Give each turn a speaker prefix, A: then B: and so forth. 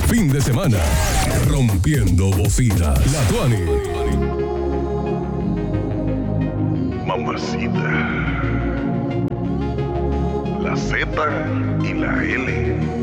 A: fin de semana. Rompiendo bocina. La Tuani.
B: Mamacita. La Z y la L